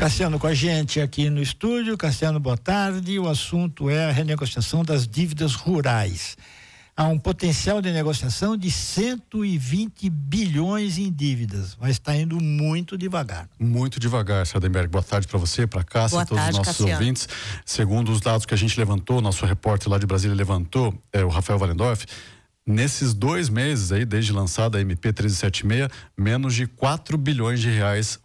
Cassiano com a gente aqui no estúdio. Cassiano, boa tarde. O assunto é a renegociação das dívidas rurais. Há um potencial de negociação de 120 bilhões em dívidas, mas está indo muito devagar. Muito devagar, Sardenberg. Boa tarde para você, para Cássia, boa todos tarde, os nossos Cassiano. ouvintes. Segundo os dados que a gente levantou, nosso repórter lá de Brasília levantou, o Rafael Walendorf, nesses 2 meses aí, desde lançada a MP 1376, menos de 4 bilhões de reais